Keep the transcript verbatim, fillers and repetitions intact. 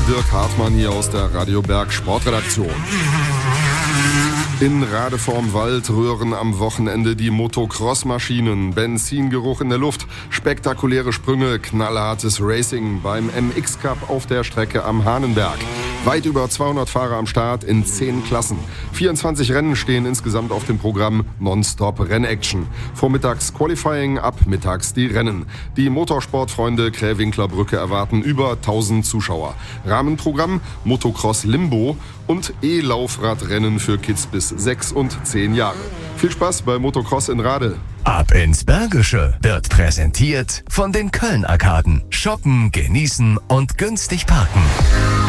Dirk Hartmann hier aus der Radio Berg Sportredaktion. In Rade vorm Wald rühren am Wochenende die Motocross-Maschinen. Benzingeruch in der Luft, spektakuläre Sprünge, knallhartes Racing beim M X-Cup auf der Strecke am Hahnenberg. Weit über zweihundert Fahrer am Start in zehn Klassen. vierundzwanzig Rennen stehen insgesamt auf dem Programm, nonstop Rennaction. Vormittags Qualifying, ab mittags die Rennen. Die Motorsportfreunde Krähwinkler Brücke erwarten über tausend Zuschauer. Rahmenprogramm Motocross Limbo und E-Laufradrennen für Kids bis sechs und zehn Jahre. Viel Spaß bei Motocross in Rade. Ab ins Bergische wird präsentiert von den Köln-Arkaden. Shoppen, genießen und günstig parken.